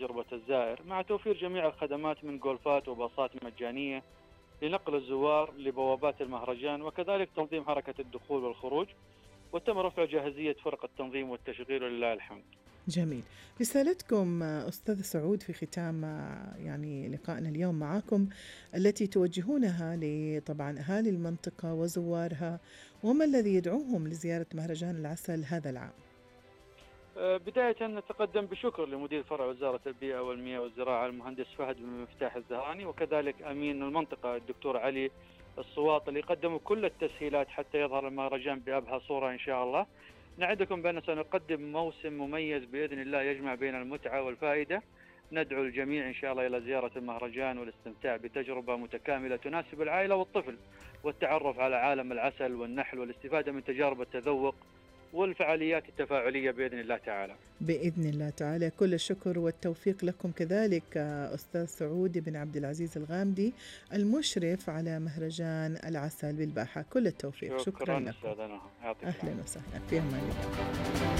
تجربة الزائر مع توفير جميع الخدمات من جولفات وباصات مجانية لنقل الزوار لبوابات المهرجان، وكذلك تنظيم حركة الدخول والخروج. وتم رفع جاهزية فرق التنظيم والتشغيل ولله الحمد. جميل. رسالتكم أستاذ سعود في ختام يعني لقائنا اليوم معكم التي توجهونها لطبعا أهالي المنطقة وزوارها، وما الذي يدعوهم لزيارة مهرجان العسل هذا العام؟ بداية نتقدم بشكر لمدير فرع وزارة البيئة والمياه والزراعة المهندس فهد بن مفتاح الزهراني، وكذلك أمين المنطقة الدكتور علي الصواط، اللي قدموا كل التسهيلات حتى يظهر المهرجان بأبهى صورة إن شاء الله. نعدكم بأن سنقدم موسم مميز بإذن الله يجمع بين المتعة والفائدة. ندعو الجميع إن شاء الله إلى زيارة المهرجان والاستمتاع بتجربة متكاملة تناسب العائلة والطفل، والتعرف على عالم العسل والنحل والاستفادة من تجارب التذوق والفعاليات التفاعلية بإذن الله تعالى. بإذن الله تعالى. كل الشكر والتوفيق لكم كذلك أستاذ سعود بن عبد العزيز الغامدي المشرف على مهرجان العسل بالباحة. كل التوفيق. شكرا لكم. أستاذنا. أهلا وسهلا في أمان الله.